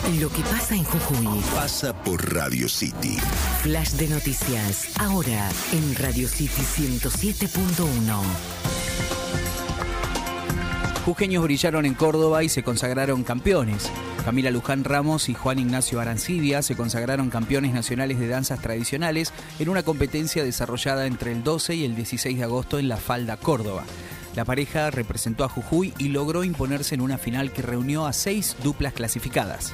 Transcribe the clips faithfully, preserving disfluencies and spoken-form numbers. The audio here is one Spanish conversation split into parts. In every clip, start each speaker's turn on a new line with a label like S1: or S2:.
S1: Lo que pasa en Jujuy
S2: pasa por Radio City.
S1: Flash de noticias, ahora en Radio City ciento siete punto uno.
S3: Jujeños brillaron en Córdoba y se consagraron campeones. Camila Luján Ramos y Juan Ignacio Arancibia se consagraron campeones nacionales de danzas tradicionales en una competencia desarrollada entre el doce y el dieciséis de agosto en La Falda, Córdoba. La pareja representó a Jujuy y logró imponerse en una final que reunió a seis duplas clasificadas.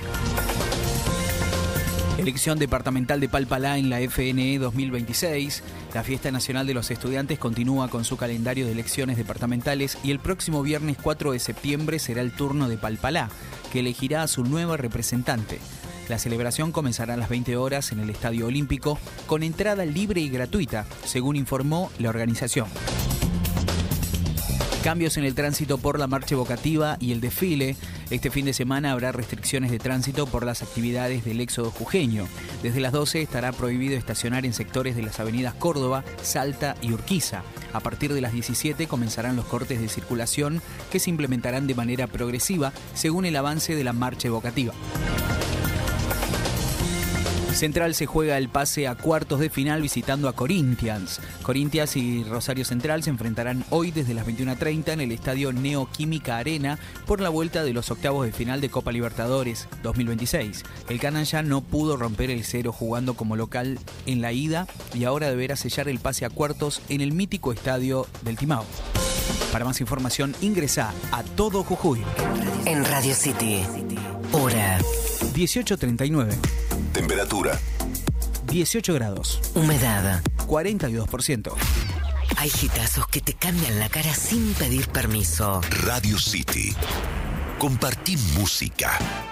S3: Elección departamental de Palpalá en la F N E dos mil veintiséis. La Fiesta Nacional de los Estudiantes continúa con su calendario de elecciones departamentales y el próximo viernes cuatro de septiembre será el turno de Palpalá, que elegirá a su nueva representante. La celebración comenzará a las veinte horas en el Estadio Olímpico con entrada libre y gratuita, según informó la organización. Cambios en el tránsito por la marcha evocativa y el desfile. Este fin de semana habrá restricciones de tránsito por las actividades del éxodo jujeño. Desde las doce estará prohibido estacionar en sectores de las avenidas Córdoba, Salta y Urquiza. A partir de las diecisiete comenzarán los cortes de circulación que se implementarán de manera progresiva según el avance de la marcha evocativa. Central se juega el pase a cuartos de final visitando a Corinthians. Corinthians y Rosario Central se enfrentarán hoy desde las veintiuna treinta en el estadio Neoquímica Arena por la vuelta de los octavos de final de Copa Libertadores dos mil veintiséis. El canalla no pudo romper el cero jugando como local en la ida y ahora deberá sellar el pase a cuartos en el mítico estadio del Timao. Para más información ingresa a Todo Jujuy.
S1: En Radio City, hora
S3: dieciocho treinta y nueve.
S2: Temperatura
S3: dieciocho grados.
S1: Humedad
S3: cuarenta y dos por ciento.
S1: Hay gitazos que te cambian la cara sin pedir permiso.
S2: Radio City. Compartí música.